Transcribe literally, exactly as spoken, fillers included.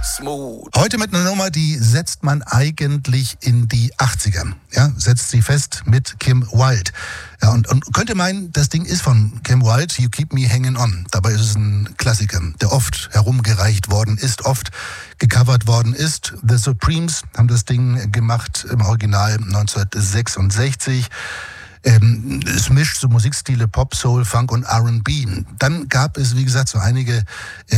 Smooth. Heute mit einer Nummer, die setzt man eigentlich in die achtziger. Ja, setzt sie fest mit Kim Wilde. Ja, und, und könnte meinen, das Ding ist von Kim Wilde, You Keep Me Hanging On. Dabei ist es ein Klassiker, der oft herumgereicht worden ist, oft gecovert worden ist. The Supremes haben das Ding gemacht im Original neunzehnhundertsechsundsechzig. Ähm, es mischt so Musikstile Pop, Soul, Funk und R und B. Dann gab es, wie gesagt, so einige